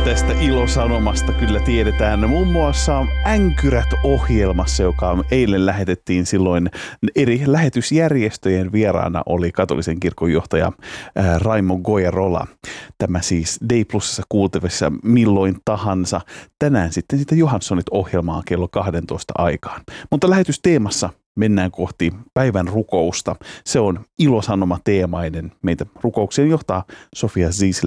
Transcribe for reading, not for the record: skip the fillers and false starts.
Tästä Ilosanomasta kyllä tiedetään muun muassa Änkyrät-ohjelmassa, joka eilen lähetettiin silloin eri lähetysjärjestöjen vieraana oli katolisen kirkon johtaja Raimo Goerola. Tämä siis Day Plusassa kuultavissa milloin tahansa. Tänään sitten sitä Johanssonit-ohjelmaa kello 12 aikaan. Mutta lähetysteemassa mennään kohti päivän rukousta. Se on Ilosanoma-teemainen. Meitä rukoukseen johtaa Sofia Zisler.